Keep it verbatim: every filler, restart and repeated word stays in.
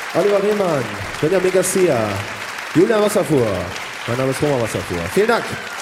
Oliver Rehmann, Benjamin Garcia, Julia Wasserfuhr. Mein Name ist Roman Wasserfuhr. Vielen Dank.